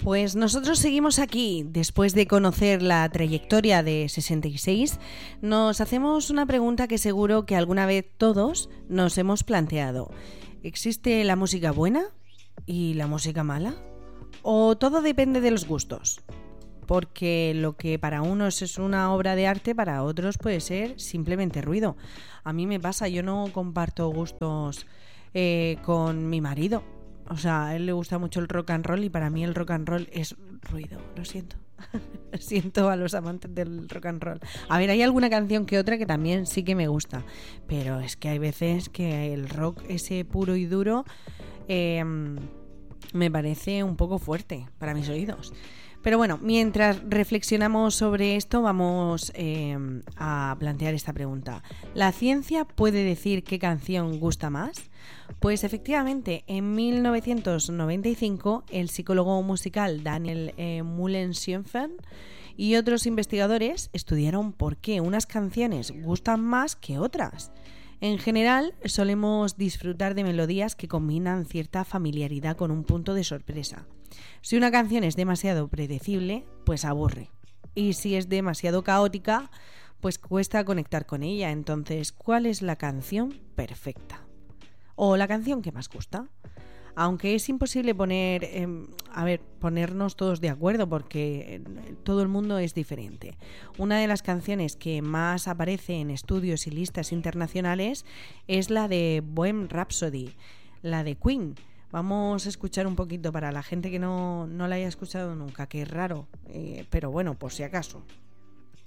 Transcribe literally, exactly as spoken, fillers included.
Pues nosotros seguimos aquí. Después de conocer la trayectoria de sesenta y seis, nos hacemos una pregunta que seguro que alguna vez todos nos hemos planteado. ¿Existe la música buena y la música mala? ¿O todo depende de los gustos? Porque lo que para unos es una obra de arte, para otros puede ser simplemente ruido. A mí me pasa, yo no comparto gustos eh, con mi marido. O sea, a él le gusta mucho el rock and roll y para mí el rock and roll es ruido, lo siento. Siento a los amantes del rock and roll. A ver, hay alguna canción que otra que también sí que me gusta, pero es que hay veces que el rock ese puro y duro eh, me parece un poco fuerte para mis oídos. Pero bueno, mientras reflexionamos sobre esto, vamos eh, a plantear esta pregunta. ¿La ciencia puede decir qué canción gusta más? Pues efectivamente, en mil novecientos noventa y cinco, el psicólogo musical Daniel eh, Müller-Schönfeld y otros investigadores estudiaron por qué unas canciones gustan más que otras. En general, solemos disfrutar de melodías que combinan cierta familiaridad con un punto de sorpresa. Si una canción es demasiado predecible, pues aburre. Y si es demasiado caótica, pues cuesta conectar con ella. Entonces, ¿cuál es la canción perfecta? ¿O la canción que más gusta? Aunque es imposible poner, eh, a ver, ponernos todos de acuerdo porque todo el mundo es diferente. Una de las canciones que más aparece en estudios y listas internacionales es la de Bohemian Rhapsody, la de Queen. Vamos a escuchar un poquito para la gente que no, no la haya escuchado nunca, que es raro, eh, pero bueno, por si acaso.